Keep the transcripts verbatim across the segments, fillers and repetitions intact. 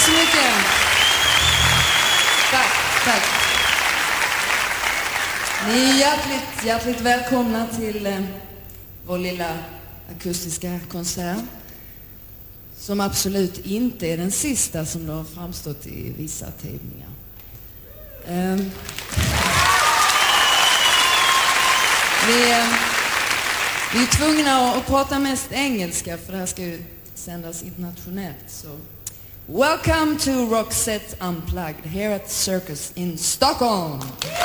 så mycket. Tack, tack. Ni är hjärtligt, hjärtligt välkomna till eh, vår lilla akustiska konsert. Som absolut inte är den sista som det har framstått i vissa tidningar. Um, vi, uh, vi är tvungna att prata mest engelska för det här ska ju sändas internationellt. Så. Welcome to Roxette Unplugged here at the Circus in Stockholm.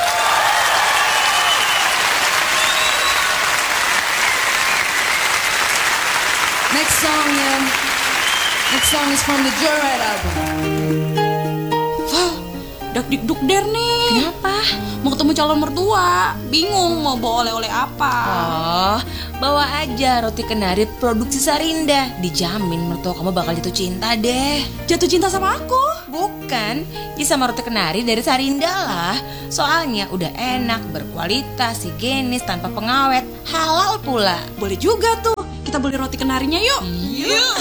Next song, um, next song is from the Joyride album. Wah, dak-dik-duk der nih. Kenapa? Mau ketemu calon mertua, bingung mau bawa oleh-oleh apa. Oh, bawa aja roti kenari produksi Sarinda. Dijamin mertua kamu bakal jatuh cinta deh. Jatuh cinta sama aku? Bukan, ya sama roti kenari dari Sarinda lah. Soalnya udah enak, berkualitas, higienis, tanpa pengawet, halal pula. Boleh juga tuh. Kita beli roti kenarinya yuk. Yuk.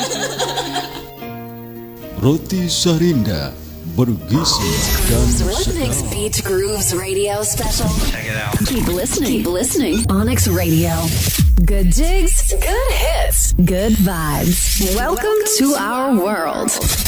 Roti Sarinda bergizi dan Onyx sedap. Beach Grooves Radio Special. Check it out. Keep listening. Keep listening. Onyx Radio. Good jigs, good hits, good vibes. Welcome to our world.